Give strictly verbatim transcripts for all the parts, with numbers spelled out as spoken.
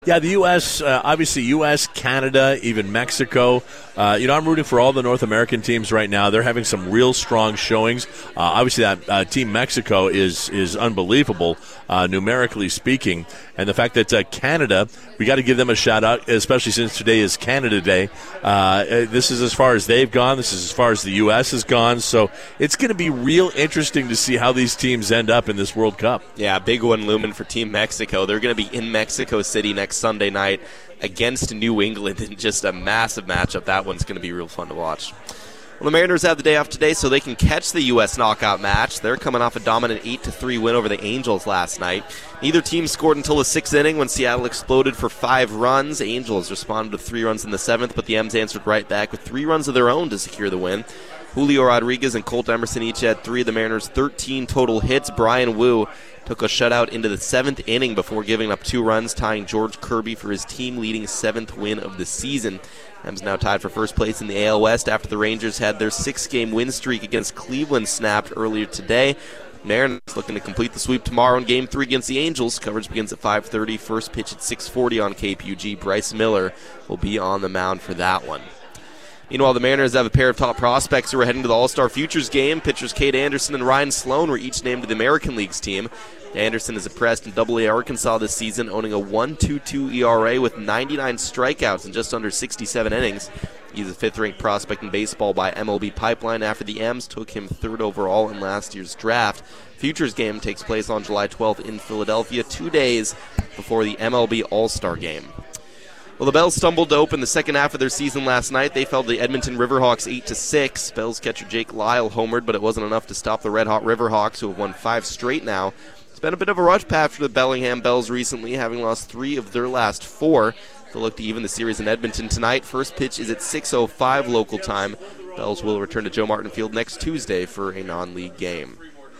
Yeah, the U S, uh, obviously U S, Canada, even Mexico. Uh, you know, I'm rooting for all the North American teams right now. They're having some real strong showings. Uh, obviously, that uh, Team Mexico is is unbelievable, uh, numerically speaking. And the fact that uh, Canada, we got to give them a shout-out, especially since today is Canada Day. Uh, this is as far as they've gone. This is as far as the U S has gone. So it's going to be real interesting to see how these teams end up in this World Cup. Yeah, big one looming for Team Mexico. They're going to be in Mexico City next Sunday night against New England in just a massive matchup. That one's going to be real fun to watch. Well, the Mariners have the day off today so they can catch the U S knockout match. They're coming off a dominant eight to three win over the Angels last night. Neither team scored until the sixth inning when Seattle exploded for five runs. Angels responded with three runs in the seventh, but the M's answered right back with three runs of their own to secure the win. Julio Rodriguez and Colt Emerson each had three of the Mariners' thirteen total hits. Brian Wu took a shutout into the seventh inning before giving up two runs, tying George Kirby for his team-leading seventh win of the season. M's now tied for first place in the A L West after the Rangers had their six-game win streak against Cleveland snapped earlier today. Mariners looking to complete the sweep tomorrow in Game three against the Angels. Coverage begins at five thirty. First pitch at six forty on K P U G. Bryce Miller will be on the mound for that one. Meanwhile, the Mariners have a pair of top prospects who are heading to the All-Star Futures game. Pitchers Cade Anderson and Ryan Sloan were each named to the American League's team. Anderson is impressed in double A Arkansas this season, owning a one point two two E R A with ninety-nine strikeouts in just under sixty-seven innings. He's a fifth-ranked prospect in baseball by M L B Pipeline after the M's took him third overall in last year's draft. Futures game takes place on July twelfth in Philadelphia, two days before the M L B All-Star game. Well, the Bells stumbled to open the second half of their season last night. They fell to the Edmonton Riverhawks eight to six. Bells catcher Jake Lyle homered, but it wasn't enough to stop the Red Hot Riverhawks, who have won five straight now. It's been a bit of a rush path for the Bellingham Bells recently, having lost three of their last four. They'll look to even the series in Edmonton tonight. First pitch is at six oh five local time. Bells will return to Joe Martin Field next Tuesday for a non-league game.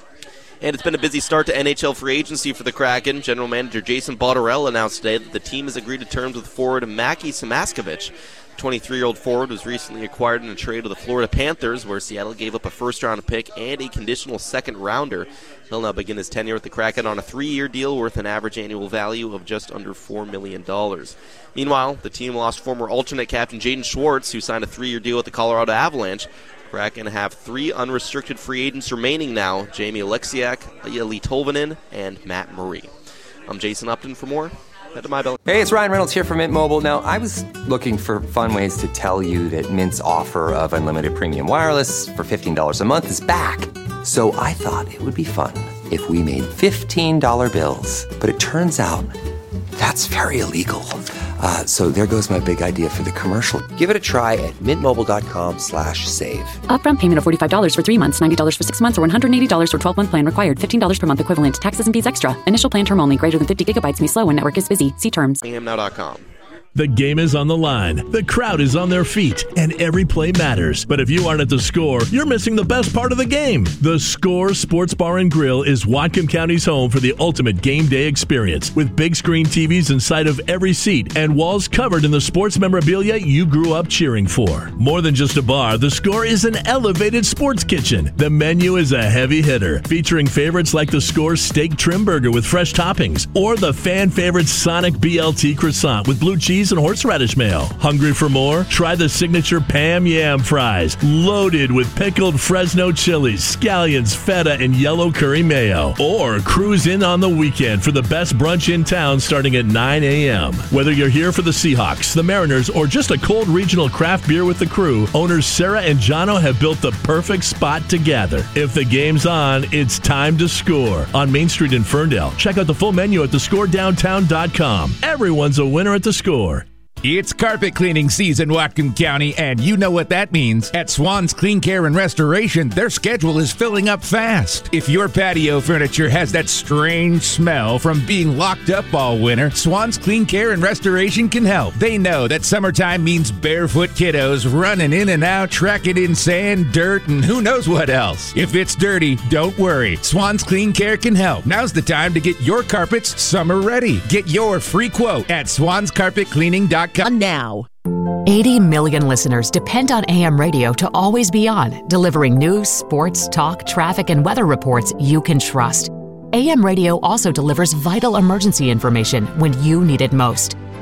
And it's been a busy start to N H L free agency for the Kraken. General Manager Jason Botterill announced today that the team has agreed to terms with forward Mackie Samaskovich. The twenty-three-year-old forward was recently acquired in a trade with the Florida Panthers, where Seattle gave up a first-round pick and a conditional second-rounder. He'll now begin his tenure with the Kraken on a three-year deal worth an average annual value of just under four million dollars. Meanwhile, the team lost former alternate captain Jaden Schwartz, who signed a three-year deal with the Colorado Avalanche. Kraken have three unrestricted free agents remaining now: Jamie Alexiak, Eli Tolvanen, and Matt Murray. I'm Jason Upton. For more, head to my Bell. Hey, it's Ryan Reynolds here from Mint Mobile. Now, I was looking for fun ways to tell you that Mint's offer of unlimited premium wireless for fifteen dollars a month is back. So I thought it would be fun if we made fifteen dollar bills. But it turns out that's very illegal. Uh, so there goes my big idea for the commercial. Give it a try at mintmobile.com slash save. Upfront payment of forty-five dollars for three months, ninety dollars for six months, or one hundred eighty dollars for twelve-month plan required. fifteen dollars per month equivalent. Taxes and fees extra. Initial plan term only. Greater than fifty gigabytes may slow when network is busy. See terms. A M now dot com. The game is on the line, the crowd is on their feet, and every play matters. But if you aren't at the Score, you're missing the best part of the game. The Score Sports Bar and Grill is Whatcom County's home for the ultimate game day experience, with big screen T Vs inside of every seat and walls covered in the sports memorabilia you grew up cheering for. More than just a bar, the Score is an elevated sports kitchen. The menu is a heavy hitter, featuring favorites like the Score Steak Trim Burger with fresh toppings, or the fan favorite Sonic B L T Croissant with blue cheese and horseradish mayo. Hungry for more? Try the signature Pam Yam fries, loaded with pickled Fresno chilies, scallions, feta, and yellow curry mayo. Or cruise in on the weekend for the best brunch in town starting at nine a.m. Whether you're here for the Seahawks, the Mariners, or just a cold regional craft beer with the crew, owners Sarah and Jono have built the perfect spot to gather. If the game's on, it's time to Score. On Main Street in Ferndale, check out the full menu at the score downtown dot com. Everyone's a winner at the Score. It's carpet cleaning season, Whatcom County, and you know what that means. At Swan's Clean Care and Restoration, their schedule is filling up fast. If your patio furniture has that strange smell from being locked up all winter, Swan's Clean Care and Restoration can help. They know that summertime means barefoot kiddos running in and out, tracking in sand, dirt, and who knows what else. If it's dirty, don't worry. Swan's Clean Care can help. Now's the time to get your carpets summer ready. Get your free quote at swans carpet cleaning dot com. Now. eighty million listeners depend on A M radio to always be on, delivering news, sports, talk, traffic, and weather reports you can trust. A M radio also delivers vital emergency information when you need it most.